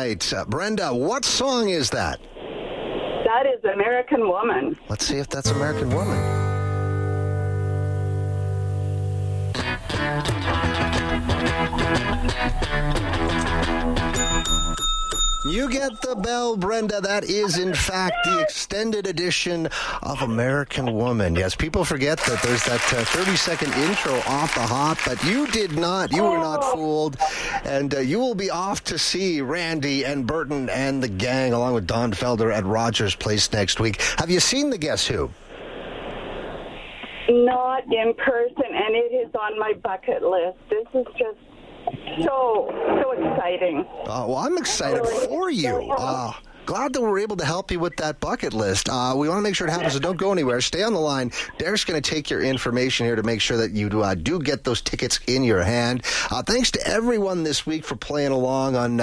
right. Brenda, what song is that? That is American Woman. Let's see if that's American Woman. You get the bell, Brenda. That is, in fact, the extended edition of American Woman. Yes, people forget that there's that 30-second intro off the hop, but you did not. You were not fooled. And you will be off to see Randy and Burton and the gang, along with Don Felder, at Rogers Place next week. Have you seen the Guess Who? Not in person, and it is on my bucket list. This is just so exciting. Well, I'm excited for you. Glad that we're able to help you with that bucket list. We want to make sure it happens, so don't go anywhere. Stay on the line. Derek's going to take your information here to make sure that you do get those tickets in your hand. Thanks to everyone this week for playing along on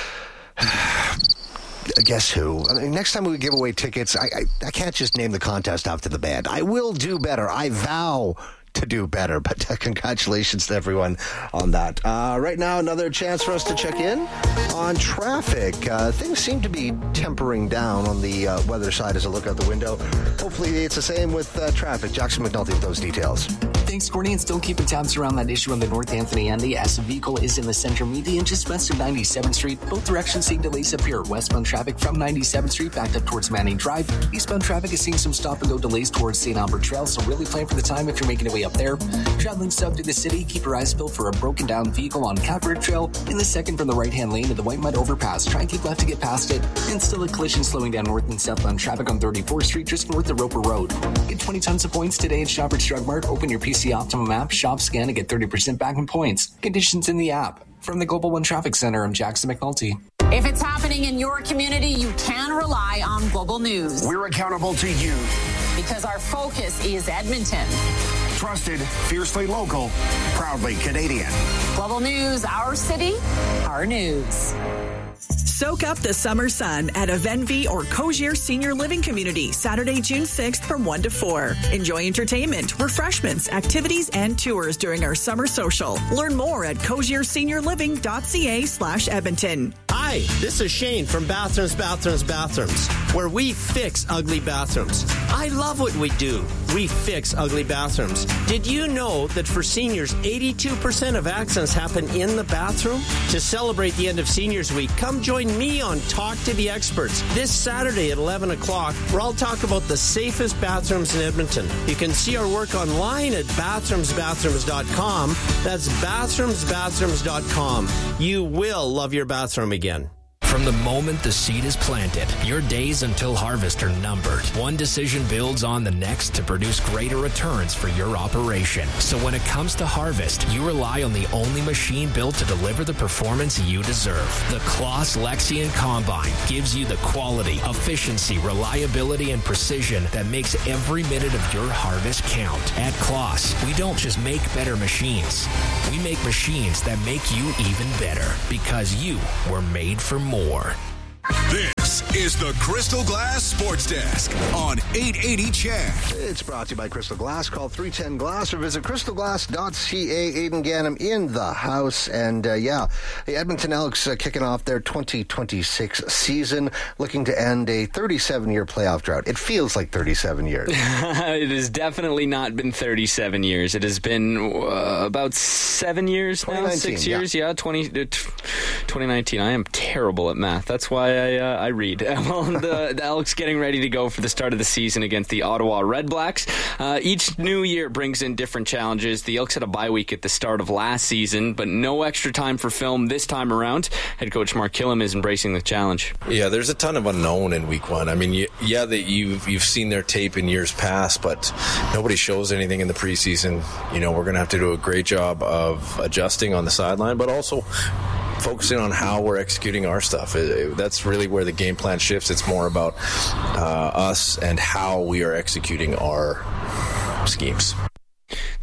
Guess Who. I mean, next time we give away tickets, I can't just name the contest after the band. I will do better. I vow to do better, but congratulations to everyone on that. Right now, another chance for us to check in on traffic. Things seem to be tempering down on the weather side as I look out the window. Hopefully it's the same with traffic. Jackson McNulty with those details. Thanks, Courtney, and still keeping tabs around that issue on the North Anthony end. The S vehicle is in the center median just west of 97th Street. Both directions seeing delays up here. Westbound traffic from 97th Street backed up towards Manning Drive. Eastbound traffic is seeing some stop-and-go delays towards St. Albert Trail, so really plan for the time if you're making your way up there. Traveling south to the city, keep your eyes peeled for a broken-down vehicle on Catbird Trail in the second from the right-hand lane of the White Mud Overpass. Try and keep left to get past it. And still a collision slowing down north and southbound traffic on 34th Street just north of Roper Road. Get 20 tons of points today at Shoppers Drug Mart. Open your PC Optimum app, shop, scan, and get 30% back in points. Conditions in the app. From the Global One Traffic Center, I'm Jackson McNulty. If it's happening in your community, you can rely on Global News. We're accountable to you. Because our focus is Edmonton. Trusted, fiercely local, proudly Canadian. Global News, our city, our news. Soak up the summer sun at a Venvi or Cogier Senior Living Community, Saturday, June 6th from 1 to 4. Enjoy entertainment, refreshments, activities, and tours during our summer social. Learn more at cogierseniorliving.ca/Edmonton. Hi, this is Shane from Bathrooms, where we fix ugly bathrooms. I love what we do. We fix ugly bathrooms. Did you know that for seniors, 82% of accidents happen in the bathroom? To celebrate the end of Seniors Week, come join me on Talk to the Experts this Saturday at 11 o'clock, where I'll talk about the safest bathrooms in Edmonton. You can see our work online at bathroomsbathrooms.com. That's bathroomsbathrooms.com. You will love your bathroom again. From the moment the seed is planted, your days until harvest are numbered. One decision builds on the next to produce greater returns for your operation. So when it comes to harvest, you rely on the only machine built to deliver the performance you deserve. The Claas Lexion Combine gives you the quality, efficiency, reliability, and precision that makes every minute of your harvest count. At Claas, we don't just make better machines. We make machines that make you even better because you were made for more. This is the Crystal Glass Sports Desk on 880 CHED. It's brought to you by Crystal Glass. Call 310-GLASS or visit crystalglass.ca. Aidan Gannam in the house. And, the Edmonton Elks kicking off their 2026 season, looking to end a 37-year playoff drought. It feels like 37 years. It has definitely not been 37 years. It has been about 7 years now, 6 years. Yeah, 2019. I am terrible at math. That's why I read. Well, the Elks getting ready to go for the start of the season against the Ottawa Redblacks. Each new year brings in different challenges. The Elks had a bye week at the start of last season, but no extra time for film this time around. Head coach Mark Killam is embracing the challenge. Yeah, there's a ton of unknown in week one. I mean, that you've seen their tape in years past, but nobody shows anything in the preseason. You know, we're going to have to do a great job of adjusting on the sideline, but also focusing on how we're executing our stuff. That's really where the game plan shifts. It's more about us and how we are executing our schemes.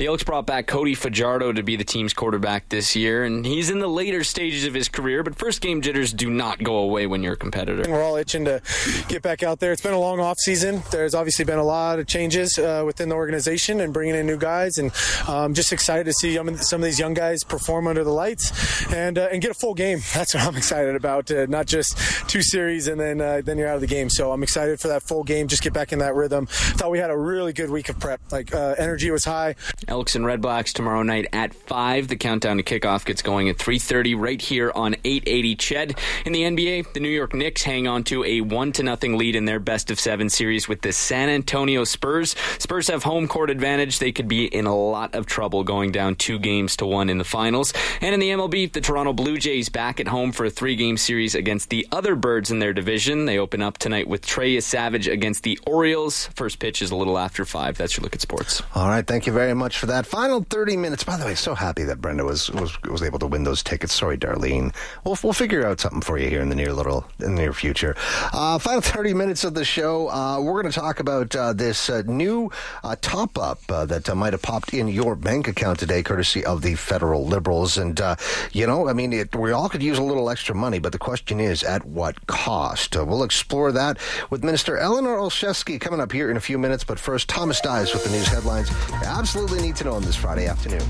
The Elks brought back Cody Fajardo to be the team's quarterback this year, and he's in the later stages of his career, but first game jitters do not go away when you're a competitor. We're all itching to get back out there. It's been a long off season. There's obviously been a lot of changes within the organization and bringing in new guys, and just excited to see some of these young guys perform under the lights and get a full game. That's what I'm excited about, not just 2 series and then you're out of the game. So I'm excited for that full game, just get back in that rhythm. Thought we had a really good week of prep. Energy was high. Elks and Red Blacks tomorrow night at 5. The countdown to kickoff gets going at 3:30 right here on 880 CHED. In the NBA, the New York Knicks hang on to a 1-0 lead in their best-of-7 series with the San Antonio Spurs. Spurs have home court advantage. They could be in a lot of trouble going down 2-1 in the finals. And in the MLB, the Toronto Blue Jays back at home for a 3-game series against the other birds in their division. They open up tonight with Trey Savage against the Orioles. First pitch is a little after 5. That's your look at sports. All right, thank you very much for that. Final 30 minutes. By the way, so happy that Brenda was able to win those tickets. Sorry, Darlene. We'll figure out something for you here in the near future. Final 30 minutes of the show. We're going to talk about this new top-up that might have popped in your bank account today, courtesy of the Federal Liberals. And, we all could use a little extra money, but the question is, at what cost? We'll explore that with Minister Eleanor Olszewski coming up here in a few minutes. But first, Thomas Dias with the news headlines. You absolutely need to know them this Friday afternoon.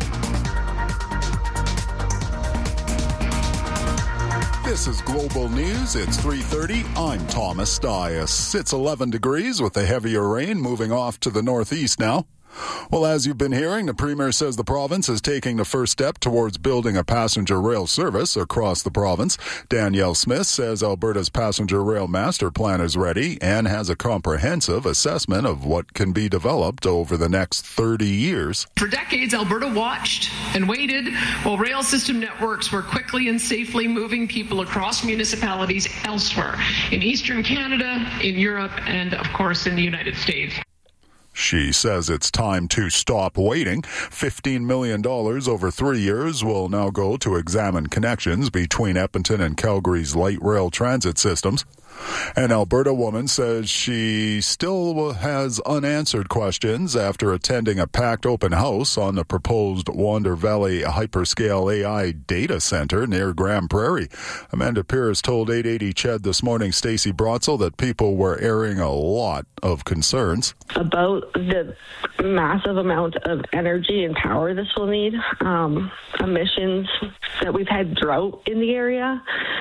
This is Global News. It's 3:30. I'm Thomas Dias. It's 11 degrees with the heavier rain moving off to the northeast now. Well, as you've been hearing, the Premier says the province is taking the first step towards building a passenger rail service across the province. Danielle Smith says Alberta's passenger rail master plan is ready and has a comprehensive assessment of what can be developed over the next 30 years. For decades, Alberta watched and waited while rail system networks were quickly and safely moving people across municipalities elsewhere in Eastern Canada, in Europe, and, of course, in the United States. She says it's time to stop waiting. $15 million over 3 years will now go to examine connections between Edmonton and Calgary's light rail transit systems. An Alberta woman says she still has unanswered questions after attending a packed open house on the proposed Wander Valley hyperscale AI data center near Grand Prairie. Amanda Pierce told 880 CHED this morning, Stacey Brotzel, that people were airing a lot of concerns about the massive amount of energy and power this will need, emissions, that we've had drought in the area.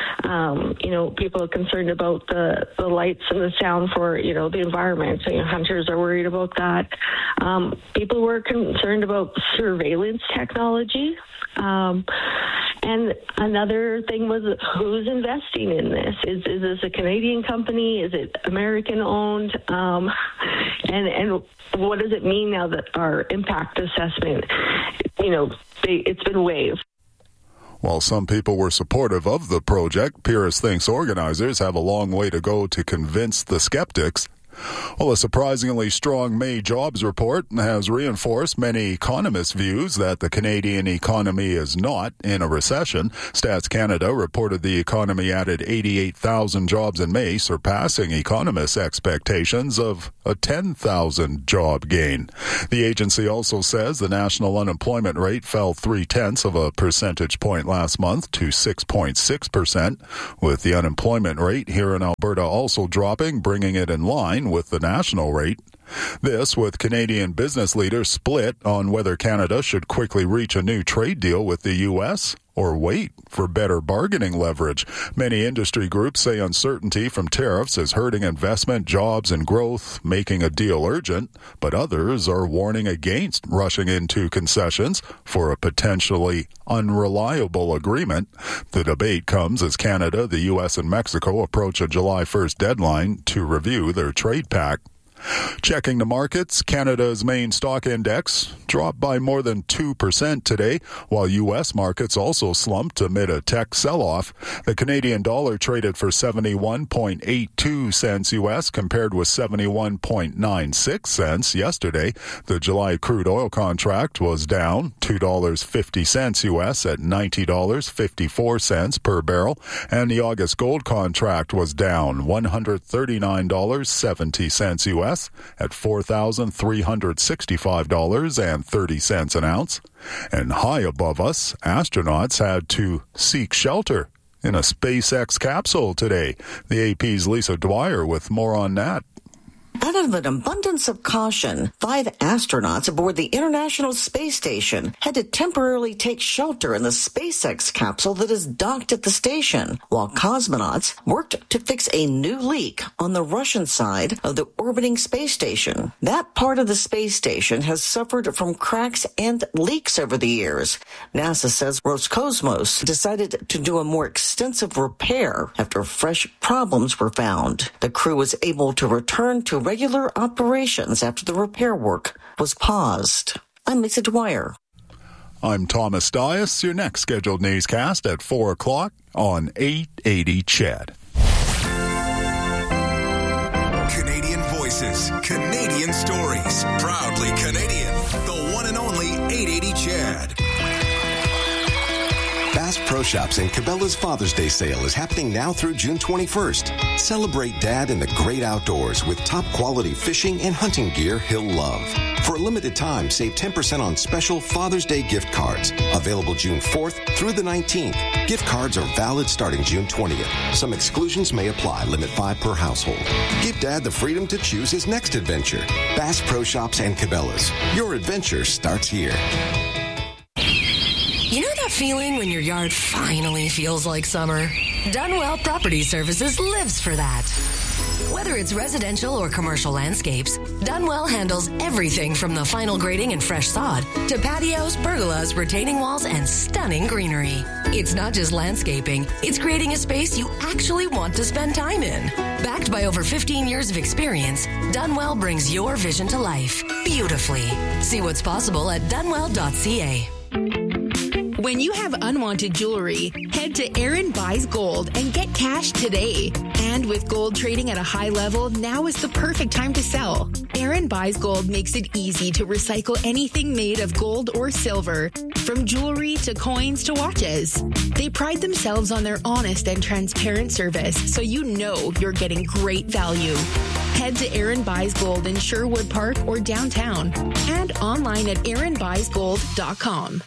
People are concerned about the lights and the sound for, the environment. So, hunters are worried about that. People were concerned about surveillance technology. And another thing was, who's investing in this? Is this a Canadian company? Is it American owned? And what does it mean now that our impact assessment, it's been waived? While some people were supportive of the project, Pierce thinks organizers have a long way to go to convince the skeptics. Well, a surprisingly strong May jobs report has reinforced many economists' views that the Canadian economy is not in a recession. Stats Canada reported the economy added 88,000 jobs in May, surpassing economists' expectations of a 10,000 job gain. The agency also says the national unemployment rate fell 0.3 percentage point last month to 6.6%, with the unemployment rate here in Alberta also dropping, bringing it in line with the national rate. This with Canadian business leaders split on whether Canada should quickly reach a new trade deal with the U.S. or wait for better bargaining leverage. Many industry groups say uncertainty from tariffs is hurting investment, jobs, and growth, making a deal urgent, but others are warning against rushing into concessions for a potentially unreliable agreement. The debate comes as Canada, the U.S., and Mexico approach a July 1st deadline to review their trade pact. Checking the markets, Canada's main stock index dropped by more than 2% today, while U.S. markets also slumped amid a tech sell-off. The Canadian dollar traded for 71.82 cents U.S. compared with 71.96 cents yesterday. The July crude oil contract was down $2.50 U.S. at $90.54 per barrel, and the August gold contract was down $139.70 U.S. gas at $4,365.30 an ounce. And high above us, astronauts had to seek shelter in a SpaceX capsule today. The AP's Lisa Dwyer with more on that. Out of an abundance of caution, 5 astronauts aboard the International Space Station had to temporarily take shelter in the SpaceX capsule that is docked at the station, while cosmonauts worked to fix a new leak on the Russian side of the orbiting space station. That part of the space station has suffered from cracks and leaks over the years. NASA says Roscosmos decided to do a more extensive repair after fresh problems were found. The crew was able to return to regular operations after the repair work was paused. I'm Lisa Dwyer. I'm Thomas Dias. Your next scheduled newscast at 4 o'clock on 880 CHED. Canadian voices, Canadian stories. Proudly Canadian. The one and only 880 CHED. Bass Pro Shops and Cabela's Father's Day sale is happening now through June 21st. Celebrate Dad in the great outdoors with top quality fishing and hunting gear he'll love. For a limited time, save 10% on special Father's Day gift cards. Available June 4th through the 19th. Gift cards are valid starting June 20th. Some exclusions may apply. Limit 5 per household. Give Dad the freedom to choose his next adventure. Bass Pro Shops and Cabela's. Your adventure starts here. You know that feeling when your yard finally feels like summer? Dunwell Property Services lives for that. Whether it's residential or commercial landscapes, Dunwell handles everything from the final grading and fresh sod to patios, pergolas, retaining walls, and stunning greenery. It's not just landscaping, it's creating a space you actually want to spend time in. Backed by over 15 years of experience, Dunwell brings your vision to life beautifully. See what's possible at dunwell.ca. When you have unwanted jewelry, head to Aaron Buys Gold and get cash today. And with gold trading at a high level, now is the perfect time to sell. Aaron Buys Gold makes it easy to recycle anything made of gold or silver, from jewelry to coins to watches. They pride themselves on their honest and transparent service, so you know you're getting great value. Head to Aaron Buys Gold in Sherwood Park or downtown, and online at aaronbuysgold.com.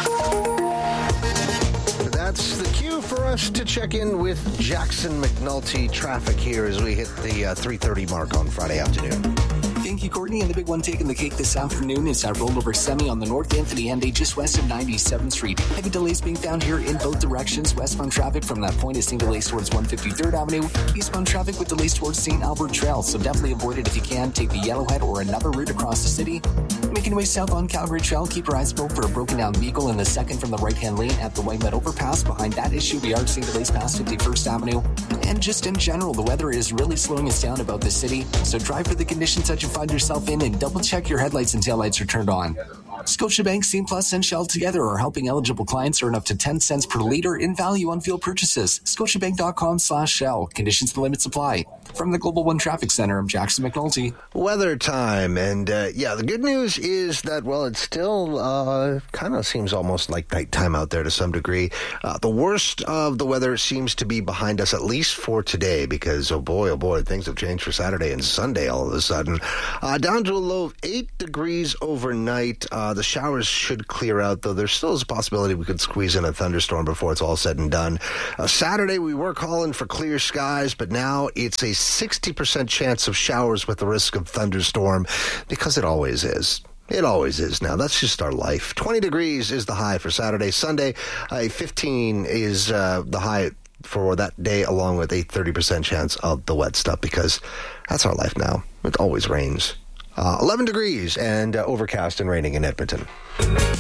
That's the cue for us to check in with Jackson McNulty. Traffic here as we hit the 3:30 mark on Friday afternoon. Thank you, Courtney. And the big one taking the cake this afternoon is that rollover semi on the North Anthony End just west of 97th Street. Heavy delays being found here in both directions. Westbound traffic from that point is seeing delays towards 153rd Avenue. Eastbound traffic with delays towards St. Albert Trail. So definitely avoid it if you can. Take the Yellowhead or another route across the city. Making your way south on Calgary Trail, keep your eyes peeled for a broken down vehicle in the second from the right-hand lane at the Whitehead Overpass. Behind that issue, we are seeing delays past 51st Avenue. And just in general, the weather is really slowing us down about the city. So drive for the conditions that you find yourself in and double check your headlights and taillights are turned on. Scotiabank, Scene Plus, and Shell together are helping eligible clients earn up to 10 cents per liter in value on fuel purchases. Scotiabank.com/Shell. Conditions and limits apply. From the Global One Traffic Center, I'm Jackson McNulty. Weather time. And, the good news is that, well, it still kind of seems almost like nighttime out there to some degree. The worst of the weather seems to be behind us, at least for today, because, oh boy, things have changed for Saturday and Sunday all of a sudden. Down to a low of 8 degrees overnight. The showers should clear out, though there still is a possibility we could squeeze in a thunderstorm before it's all said and done. Saturday, we were calling for clear skies, but now it's a 60% chance of showers with the risk of thunderstorm, because it always is. It always is now. That's just our life. 20 degrees is the high for Saturday. Sunday, 15 is the high for that day, along with a 30% chance of the wet stuff, because that's our life now. It always rains. 11 degrees and overcast and raining in Edmonton.